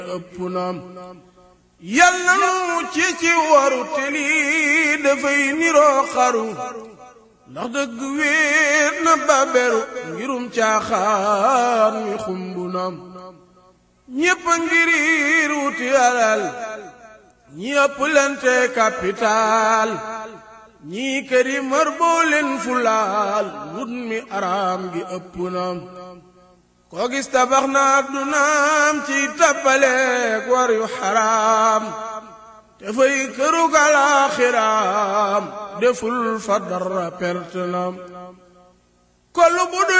ëpp na yal nanu ci waru te lii dafay niroo xaru ndax dëgg wéet na baberu ngirum caaxaan mi xumb na ñépp a ngiriir wuti alal ñi ëpp lente capital ñii këri mër boo leen fulaal wut mi araam gi ëpp na koo gis tabax na addunaam ci tappaleek war yu xaraam te fay kërug alaaxiraam deful fa dara perte na kollu bu du